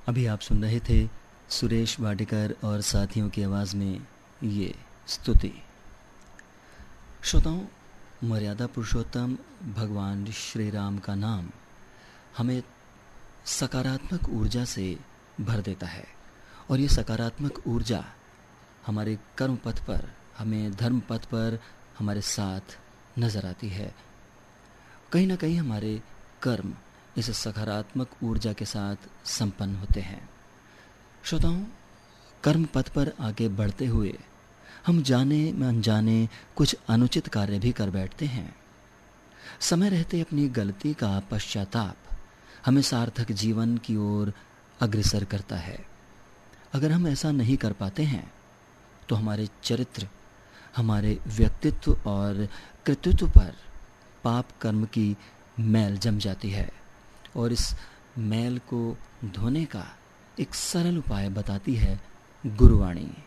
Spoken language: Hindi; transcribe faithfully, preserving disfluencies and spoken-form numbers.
अभी आप सुन रहे थे सुरेश वाडेकर और साथियों की आवाज़ में ये स्तुति। श्रोताओं, मर्यादा पुरुषोत्तम भगवान श्री राम का नाम हमें सकारात्मक ऊर्जा से भर देता है और ये सकारात्मक ऊर्जा हमारे कर्म पथ पर, हमें धर्म पथ पर हमारे साथ नज़र आती है। कहीं ना कहीं हमारे कर्म इस सकारात्मक ऊर्जा के साथ संपन्न होते हैं। श्रोताओं, कर्म पथ पर आगे बढ़ते हुए हम जाने में अनजाने कुछ अनुचित कार्य भी कर बैठते हैं। समय रहते अपनी गलती का पश्चाताप हमें सार्थक जीवन की ओर अग्रसर करता है। अगर हम ऐसा नहीं कर पाते हैं तो हमारे चरित्र, हमारे व्यक्तित्व और कृतित्व पर पाप कर्म की मैल जम जाती है और इस मैल को धोने का एक सरल उपाय बताती है गुरुवाणी।